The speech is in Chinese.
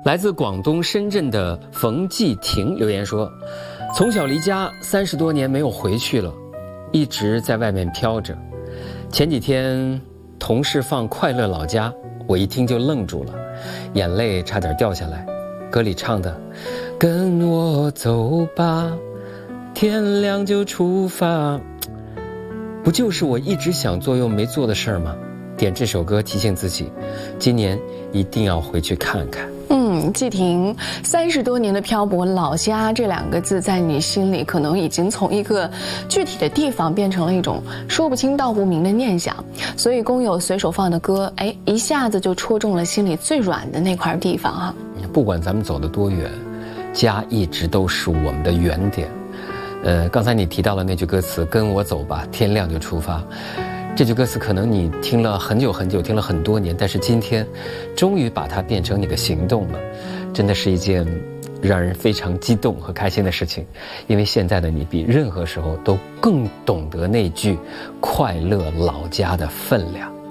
来自广东深圳的冯继婷留言说，从小离家30多年没有回去了，一直在外面飘着。前几天同事放《快乐老家》，我一听就愣住了，眼泪差点掉下来。歌里唱的跟我走吧，天亮就出发，不就是我一直想做又没做的事儿吗？点这首歌提醒自己，今年一定要回去看看。 季婷30多年的漂泊，老家这2个字在你心里可能已经从一个具体的地方变成了一种说不清道不明的念想，所以工友随手放的歌，一下子就戳中了心里最软的那块地方哈。 不管咱们走得多远，家一直都是我们的原点。刚才你提到了那句歌词，跟我走吧，天亮就出发。这句歌词可能你听了很久很久，听了很多年，但是今天终于把它变成你的行动了，真的是一件让人非常激动和开心的事情。因为现在的你比任何时候都更懂得那句快乐老家的分量。